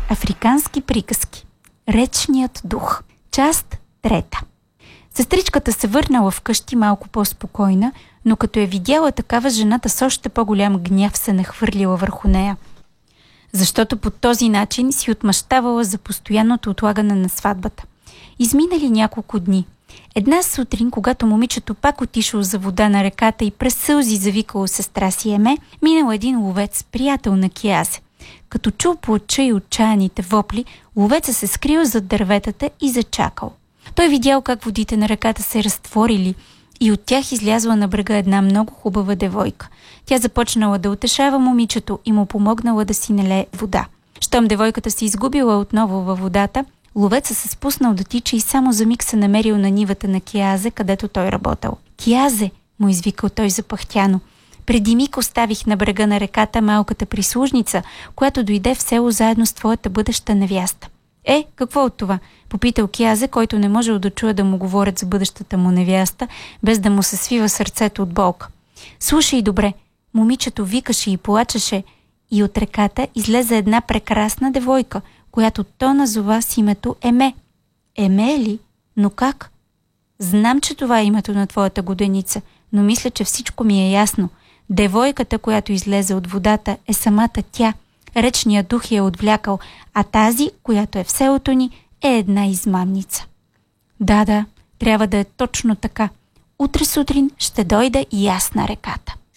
Африкански приказки. Речният дух. Част 3. Сестричката се върнала вкъщи малко по-спокойна, но като е видяла такава, жената с още по-голям гняв се нахвърлила върху нея. Защото по този начин си отмъщавала за постоянното отлагане на сватбата. Изминали няколко дни. Една сутрин, когато момичето пак отишъл за вода на реката и през сълзи завикало сестра си Еме, минал един ловец, приятел на Киазе. Като чул плача и отчаяните вопли, ловеца се скрил зад дърветата и зачакал. Той видял как водите на реката се разтворили и от тях излязла на брега една много хубава девойка. Тя започнала да утешава момичето и му помогнала да си налее вода. Щом девойката се изгубила отново във водата, ловецът се спуснал да тича и само за миг се намерил на нивата на Киазе, където той работил. «Киазе!» му извикал той запъхтяно. «Преди миг оставих на брега на реката малката прислужница, която дойде в село заедно с твоята бъдеща невяста». Какво от това? Попитал Киазе, който не можел да чуе да му говорят за бъдещата му невяста, без да му се свива сърцето от болка. Слушай добре, момичето викаше и плачеше и от реката излезе една прекрасна девойка, която то назова с името Еме. Еме ли? Но как? Знам, че това е името на твоята годеница, но мисля, че всичко ми е ясно. Девойката, която излезе от водата, е самата тя. Речният дух я отвлякал, а тази, която е в селото ни, е една измамница. Да, трябва да е точно така. Утре сутрин ще дойда и аз на реката.